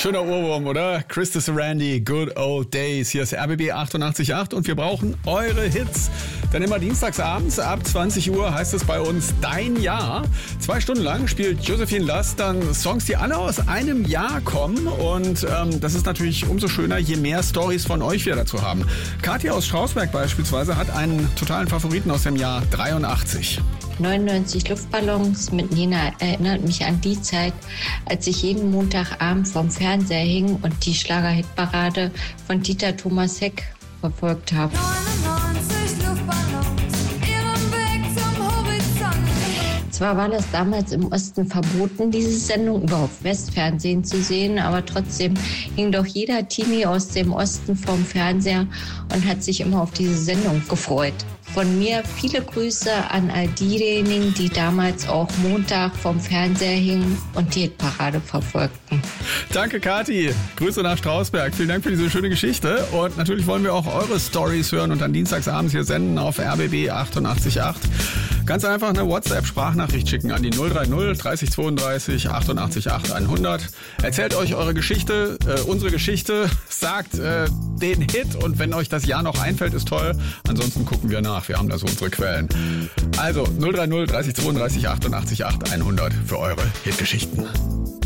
Schöner Ohrwurm, oder? Christus Randy, Good Old Days. Hier ist RBB 88.8 und wir brauchen eure Hits. Denn immer dienstagsabends ab 20 Uhr heißt es bei uns Dein Jahr. 2 Stunden lang spielt Josephine Last dann Songs, die alle aus einem Jahr kommen. Und das ist natürlich umso schöner, je mehr Storys von euch wir dazu haben. Kathi aus Strausberg beispielsweise hat einen totalen Favoriten aus dem Jahr 83. 99 Luftballons mit Nina erinnert mich an die Zeit, als ich jeden Montagabend vorm Fernseher hing und die Schlager-Hitparade von Dieter Thomas Heck verfolgt habe. 99 Luftballons, ihren Weg zum Horizont. Zwar war das damals im Osten verboten, diese Sendung überhaupt Westfernsehen zu sehen, aber trotzdem hing doch jeder Teenie aus dem Osten vorm Fernseher und hat sich immer auf diese Sendung gefreut. Von mir viele Grüße an all diejenigen, die damals auch Montag vom Fernseher hingen und die Hitparade verfolgten. Danke, Kathi. Grüße nach Strausberg. Vielen Dank für diese schöne Geschichte. Und natürlich wollen wir auch eure Stories hören und dann dienstagsabends hier senden auf RBB 88.8. Ganz einfach eine WhatsApp-Sprachnachricht schicken an die 030 30 32 88 8 100. Erzählt euch eure Geschichte, unsere Geschichte, sagt den Hit und wenn euch das Jahr noch einfällt, ist toll. Ansonsten gucken wir nach, wir haben da so unsere Quellen. Also 030 30 32 88 8 100 für eure Hitgeschichten.